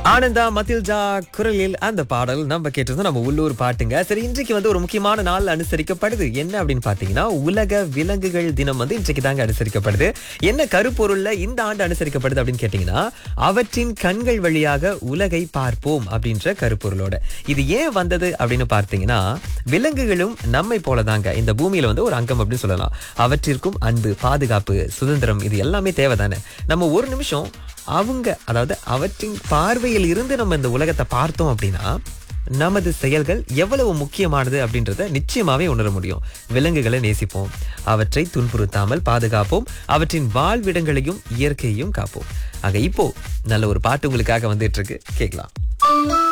ஆனந்தா மத்தில்ஜா குரலில் அந்த பாடல் நம்ம கேட்டது நம்ம உள்ளூர் பாட்டுங்க. சரி, இன்றைக்கு ஒரு முக்கியமான நாள் அனுசரிக்கப்படுது. என்ன அப்படின்னு பாத்தீங்கன்னா, உலக விலங்குகள் தினம் இன்றைக்கு தாங்க அனுசரிக்கப்படுது. என்ன கருப்பொருள்ல இந்த ஆண்டு அனுசரிக்கப்படுது அப்படின்னு கேட்டீங்கன்னா, அவற்றின் கண்கள் வழியாக உலகை பார்ப்போம் அப்படின்ற கருப்பொருளோட. இது ஏன் வந்தது அப்படின்னு பார்த்தீங்கன்னா, விலங்குகளும் நம்மை போலதாங்க இந்த பூமியில ஒரு அங்கம் அப்படின்னு சொல்லலாம். அவற்றிற்கும் அன்பு, பாதுகாப்பு, சுதந்திரம் இது எல்லாமே தேவைதானே. நம்ம ஒரு நிமிஷம் அதாவது அவற்றின் பார்வையில் இருந்து நம்ம இந்த உலகத்தை பார்த்தோம் அப்படின்னா, நமது செயல்கள் எவ்வளவு முக்கியமானது அப்படின்றத நிச்சயமாவே உணர முடியும். விலங்குகளை நேசிப்போம், அவற்றை துன்புறுத்தாமல் பாதுகாப்போம், அவற்றின் வாழ்விடங்களையும் இயற்கையையும் காப்போம். ஆக இப்போ நல்ல ஒரு பாட்டு உங்களுக்காக வந்துட்டு இருக்கு, கேட்கலாம்.